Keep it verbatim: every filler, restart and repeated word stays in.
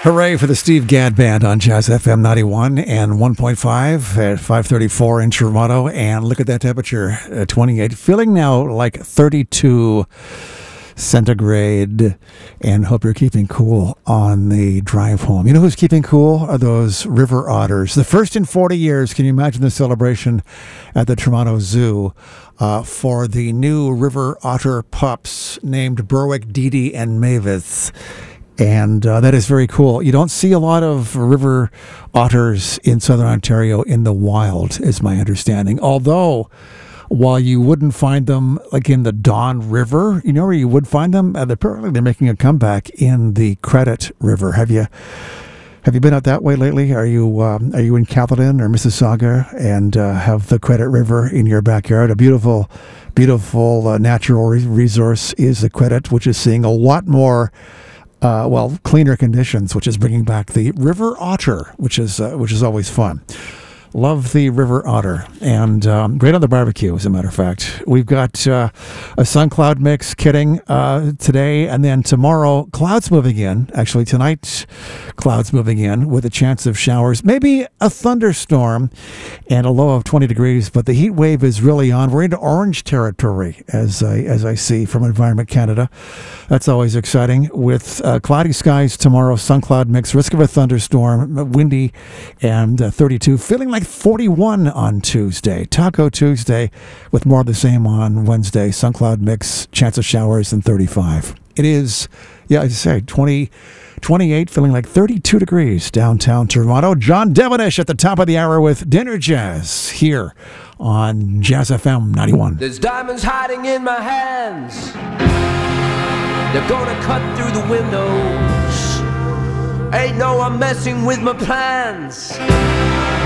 Hooray for the Steve Gadd Band on Jazz F M ninety-one and one point five at five thirty-four in Toronto. And look at that temperature, uh, twenty-eight. Feeling now like thirty-two centigrade. And hope you're keeping cool on the drive home. You know who's keeping cool? Are those river otters. The first in forty years. Can you imagine the celebration at the Toronto Zoo uh, for the new river otter pups named Berwick, Dee Dee, and Mavis? And uh, that is very cool. You don't see a lot of river otters in southern Ontario in the wild, is my understanding. Although, while you wouldn't find them like in the Don River, you know where you would find them? Uh, apparently they're making a comeback in the Credit River. Have you have you been out that way lately? Are you um, are you in Caledon or Mississauga and uh, have the Credit River in your backyard? A beautiful, beautiful uh, natural re- resource is the Credit, which is seeing a lot more Uh, well, cleaner conditions, which is bringing back the river otter, which is uh, which is always fun. Love the river otter, and um, great on the barbecue, as a matter of fact. We've got uh, a sun cloud mix, kidding, uh, today, and then tomorrow, clouds moving in. Actually, tonight, clouds moving in with a chance of showers, maybe a thunderstorm, and a low of twenty degrees, but the heat wave is really on. We're into orange territory, as I, as I see from Environment Canada. That's always exciting. With uh, cloudy skies tomorrow, sun cloud mix, risk of a thunderstorm, windy, and uh, thirty-two, feeling like forty-one on Tuesday. Taco Tuesday with more of the same on Wednesday. Sun cloud mix, chance of showers, and thirty-five. It is, yeah, as I say, twenty, twenty-eight, feeling like thirty-two degrees downtown Toronto. John Devonish at the top of the hour with Dinner Jazz here on Jazz F M ninety-one. There's diamonds hiding in my hands. They're gonna cut through the windows. Ain't no one messing with my plans.